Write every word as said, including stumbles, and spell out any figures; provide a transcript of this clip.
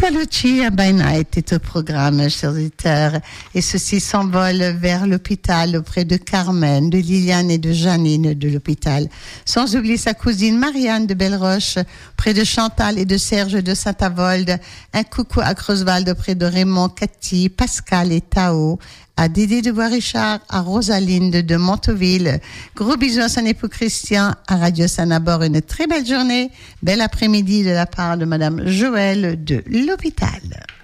Luca Lucia by Night est au programme, chers auditeurs, et ceci s'envole vers l'hôpital auprès de Carmen, de Liliane et de Janine de l'hôpital. Sans oublier sa cousine Marianne de Belleroche, près de Chantal et de Serge de Saint-Avold. Un coucou à Creuswald auprès de Raymond, Cathy, Pascal et Tao. À Dédé de Bois-Richard, à Rosalinde de Montauville. Gros bisous à son époux Christian, à Radio Sanabord. Une très belle journée, bel après-midi de la part de Madame Joëlle de l'hôpital.